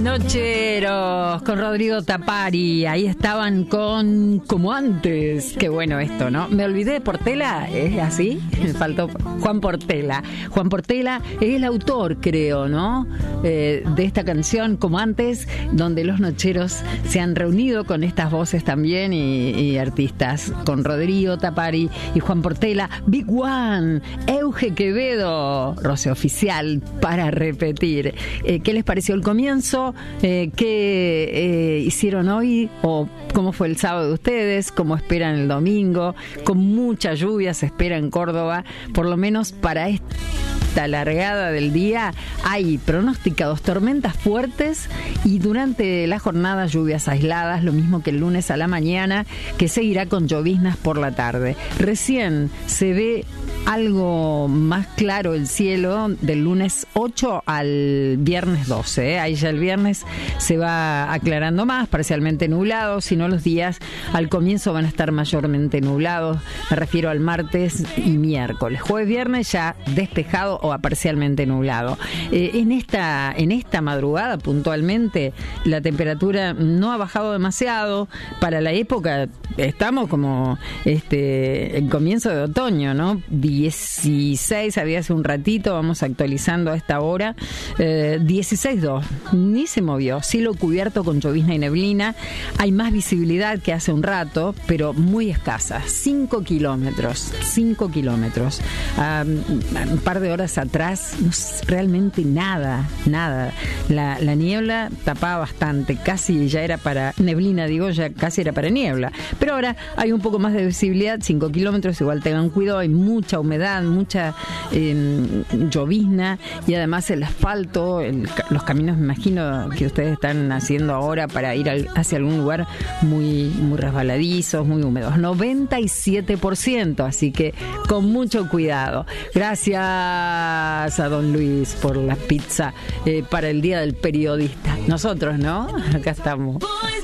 Nocheros con Rodrigo Tapari. Ahí estaban con Como Antes. Qué bueno esto, ¿no? Me olvidé de Portela, ¿es así? Me faltó Juan Portela. Juan Portela es el autor, creo, ¿no? De esta canción, Como Antes, donde los nocheros se han reunido con estas voces también y artistas, con Rodrigo Tapari y Juan Portela. Big One, Euge Quevedo, Roce Oficial, para repetir. ¿Qué les pareció el comienzo? ¿Qué hicieron hoy? ¿O cómo fue el sábado de ustedes? ¿Cómo esperan el domingo? Con mucha lluvia se espera en Córdoba, por lo menos para esta largada del día. Hay pronosticados tormentas fuertes y durante la jornada lluvias aisladas, lo mismo que el lunes a la mañana, que seguirá con lloviznas por la tarde. Recién se ve algo más claro el cielo del lunes 8 al viernes 12, ¿eh? Ahí ya el viernes se va aclarando más, parcialmente nublado, si no los días al comienzo van a estar mayormente nublados, me refiero al martes y miércoles. Jueves, viernes ya despejado o parcialmente nublado. En esta madrugada puntualmente la temperatura no ha bajado demasiado para la época. Estamos como en comienzo de otoño, ¿no? 16 había hace un ratito, vamos actualizando a esta hora. 16.2, ni se movió. Cielo cubierto con llovizna y neblina. Hay más visibilidad que hace un rato, pero muy escasa. 5 kilómetros. Un par de horas atrás, realmente nada. La niebla tapaba bastante, casi ya era para neblina, ya casi era para niebla. Pero ahora hay un poco más de visibilidad, 5 kilómetros, igual tengan cuidado, hay mucha humedad, mucha llovizna y además el asfalto, los caminos, me imagino que ustedes están haciendo ahora para ir hacia algún lugar muy resbaladizos, muy húmedos. 97%, así que con mucho cuidado. Gracias a don Luis por la pizza para el Día del Periodista. Nosotros, ¿no? Acá estamos.